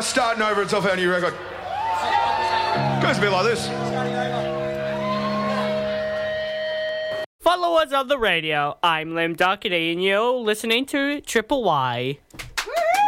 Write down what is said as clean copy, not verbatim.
starting over. It's off our new record. Goes a bit like this. Followers of the radio, I'm Lim Duckety and you're listening to Triple Y.